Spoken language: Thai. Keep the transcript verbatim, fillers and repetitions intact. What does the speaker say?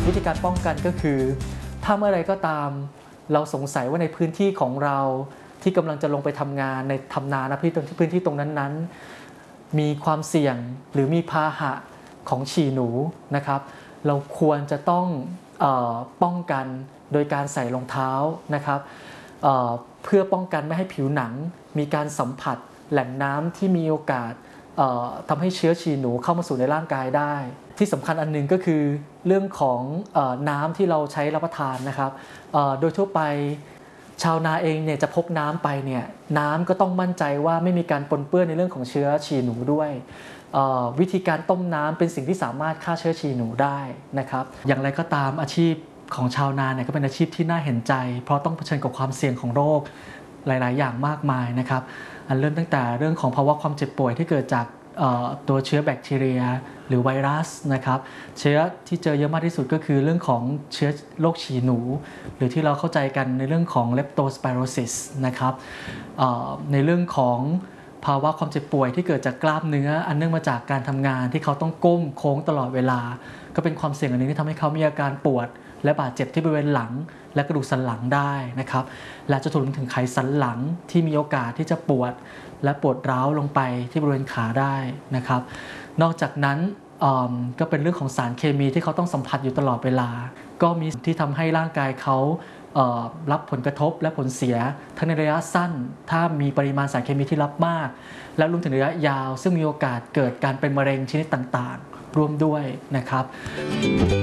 วิธีการป้องกันก็คือถ้าเมื่อไรก็ตามเราสงสัยว่าในพื้นที่ของเราที่กำลังจะลงไปทำงานในทำนานะพื้นที่พื้นที่ตรงนั้นๆมีความเสี่ยงหรือมีพาหะของฉี่หนูนะครับเราควรจะต้องเอ่อป้องกันโดยการใส่รองเท้านะครับเอ่อเพื่อป้องกันไม่ให้ผิวหนังมีการสัมผัสแหล่งน้ำที่มีโอกาสทำให้เชื้อฉี่หนูเข้ามาสู่ในร่างกายได้ที่สำคัญอันนึงก็คือเรื่องของเอ่อน้ำที่เราใช้รับประทานนะครับเอ่อโดยทั่วไปชาวนาเองเนี่ยจะพกน้ำไปเนี่ยน้ำก็ต้องมั่นใจว่าไม่มีการปนเปื้อนในเรื่องของเชื้อฉี่หนูด้วยวิธีการต้มน้ำเป็นสิ่งที่สามารถฆ่าเชื้อฉี่หนูได้นะครับอย่างไรก็ตามอาชีพของชาวนาเนี่ยก็เป็นอาชีพที่น่าเห็นใจเพราะต้องเผชิญกับความเสี่ยงของโรคหลายๆอย่างมากมายนะครับอันเริ่มตั้งแต่เรื่องของภาวะความเจ็บป่วยที่เกิดจากตัวเชื้อแบคทีเรียหรือไวรัสนะครับเชื้อที่เจอเยอะมากที่สุดก็คือเรื่องของเชื้อโรคฉี่หนูหรือที่เราเข้าใจกันในเรื่องของ Leptospirosis นะครับในเรื่องของภาวะความเจ็บป่วยที่เกิดจากกล้ามเนื้ออันเนื่องมาจากการทำงานที่เขาต้องก้มโค้งตลอดเวลาก็เป็นความเสี่ยงอันนึงที่ทำให้เขามีอาการปวดและบาดเจ็บที่บริเวณหลังและกระดูกสันหลังได้นะครับและจะถูกถึงไขสันหลังที่มีโอกาสที่จะปวดและปวดร้าวลงไปที่บริเวณขาได้นะครับนอกจากนั้นก็เป็นเรื่องของสารเคมีที่เขาต้องสัมผัสอยู่ตลอดเวลาก็มีที่ทำให้ร่างกายเขารับผลกระทบและผลเสียทั้งในระยะสั้นถ้ามีปริมาณสารเคมีที่รับมากและรวมถึงระยะยาวซึ่งมีโอกาสเกิดการเป็นมะเร็งชนิดต่างๆร่วมด้วยนะครับ